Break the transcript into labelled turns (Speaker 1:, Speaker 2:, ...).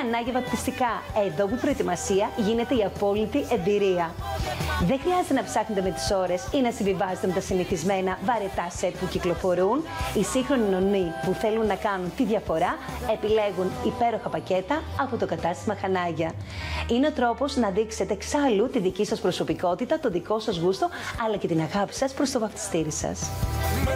Speaker 1: Χανάγια βαπτιστικά. Εδώ που η προετοιμασία γίνεται η απόλυτη εμπειρία. Δεν χρειάζεται να ψάχνετε με τις ώρες ή να συμβιβάζετε με τα συνηθισμένα βαρετά σετ που κυκλοφορούν. Οι σύγχρονοι νονοί που θέλουν να κάνουν τη διαφορά επιλέγουν υπέροχα πακέτα από το κατάστημα Χανάγια. Είναι ο τρόπος να δείξετε εξάλλου τη δική σας προσωπικότητα, το δικό σας γούστο, αλλά και την αγάπη σας προς το βαφτιστήρι σας.